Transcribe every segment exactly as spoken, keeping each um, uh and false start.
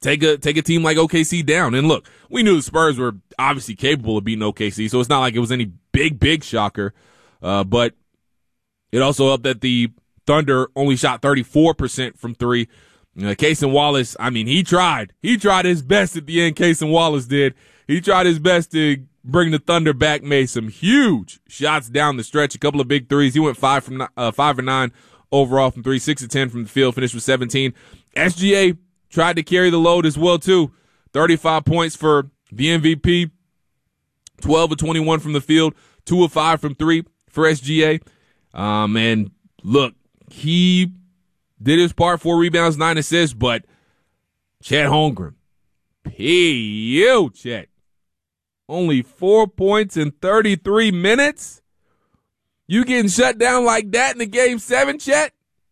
take a take a team like O K C down. And look, we knew the Spurs were obviously capable of beating O K C, so it's not like it was any big, big shocker. Uh, but it also helped that the Thunder only shot thirty-four percent from three. You know, Cason Wallace, I mean, he tried. He tried his best at the end, Cason Wallace did. He tried his best to bring the Thunder back, made some huge shots down the stretch, a couple of big threes. He went five from uh, five and nine overall from three, six of ten from the field, finished with seventeen. S G A tried to carry the load as well, too. thirty-five points for the M V P, twelve of twenty-one from the field, two of five from three for S G A. Um, and look, he did his part, four rebounds, nine assists, but Chet Holmgren, P U, Chet. Only four points in thirty-three minutes? You getting shut down like that in the game seven, Chet?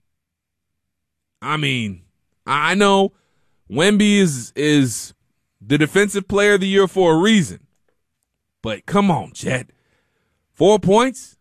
I mean, I know Wemby is is the defensive player of the year for a reason. But come on, Chet. Four points?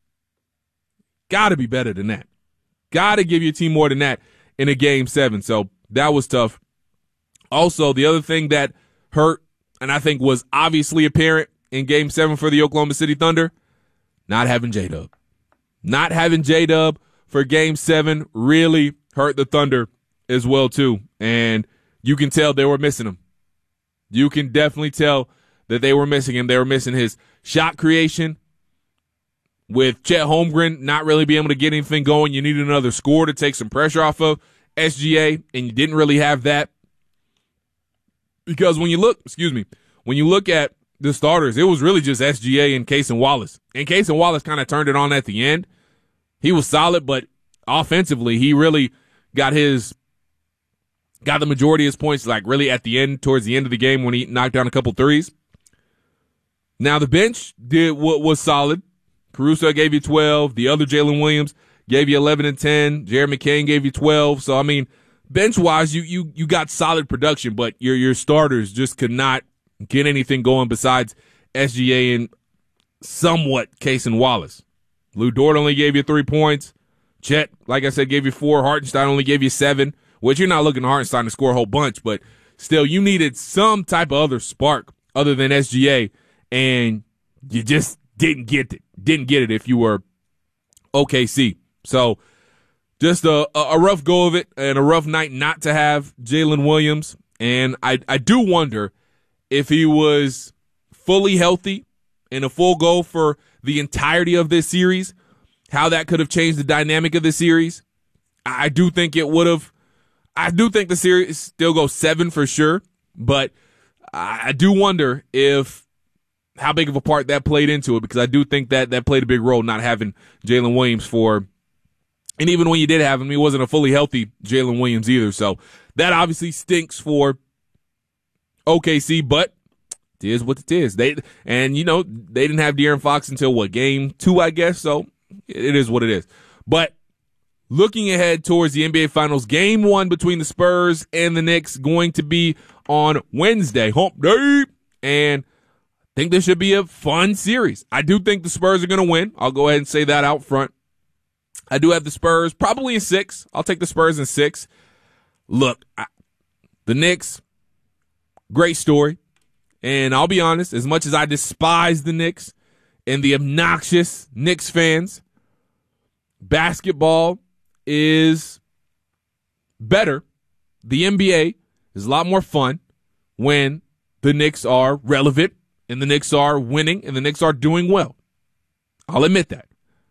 Gotta be better than that. Gotta give your team more than that in a game seven. So that was tough. Also, the other thing that hurt, and I think was obviously apparent in game seven for the Oklahoma City Thunder, not having J-Dub. Not having J-Dub for game seven really hurt the Thunder as well, too. And you can tell they were missing him. You can definitely tell that they were missing him. They were missing his shot creation. With Chet Holmgren not really being able to get anything going, you needed another scorer to take some pressure off of S G A, and you didn't really have that. Because when you look, excuse me, when you look at the starters, it was really just S G A and Cason Wallace. And Cason Wallace kind of turned it on at the end. He was solid, but offensively, he really got his got the majority of his points like really at the end, towards the end of the game when he knocked down a couple threes. Now the bench did what was solid. Caruso gave you twelve. The other Jalen Williams gave you eleven and ten. Jared McCain gave you twelve. So I mean, bench wise, you you you got solid production, but your your starters just could not get anything going besides S G A and somewhat Cason Wallace. Lou Dort only gave you three points. Chet, like I said, gave you four. Hartenstein only gave you seven, which you're not looking at Hartenstein to score a whole bunch, but still, you needed some type of other spark other than S G A, and you just didn't get it. Didn't get it if you were O K C. So just a, a rough go of it and a rough night not to have Jalen Williams. And I, I do wonder if he was fully healthy and a full go for the entirety of this series, how that could have changed the dynamic of the series. I do think it would have. I do think the series still goes seven for sure, but I do wonder if how big of a part that played into it, because I do think that that played a big role, not having Jalen Williams for, and even when you did have him, he wasn't a fully healthy Jalen Williams either. So that obviously stinks for O K C, but it is what it is. They and you know they didn't have De'Aaron Fox until what, game two, I guess. So it is what it is. But looking ahead towards the N B A Finals, game one between the Spurs and the Knicks going to be on Wednesday, hump day, and I think this should be a fun series. I do think the Spurs are going to win. I'll go ahead and say that out front. I do have the Spurs probably in six. I'll take the Spurs in six. Look, I, the Knicks, great story. And I'll be honest, as much as I despise the Knicks and the obnoxious Knicks fans, basketball is better. The N B A is a lot more fun when the Knicks are relevant and the Knicks are winning and the Knicks are doing well. I'll admit that.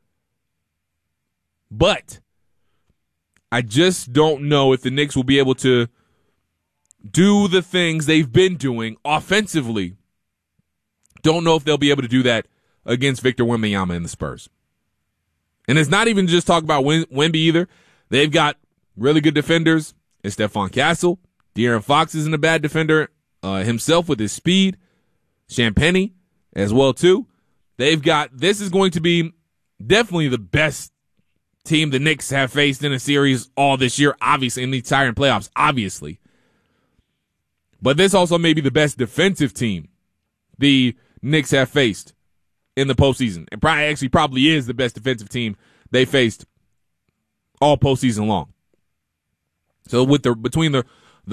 But I just don't know if the Knicks will be able to do the things they've been doing offensively. Don't know if they'll be able to do that against Victor Wembanyama and the Spurs. And it's not even just talk about Wem- Wemby either. They've got really good defenders in Stephon Castle. De'Aaron Fox isn't a bad defender uh, himself with his speed. Champagnie as well, too. They've got, this is going to be definitely the best team the Knicks have faced in a series all this year, obviously, in the entire playoffs, obviously. But this also may be the best defensive team the Knicks have faced in the postseason. It probably actually probably is the best defensive team they faced all postseason long. So with the between the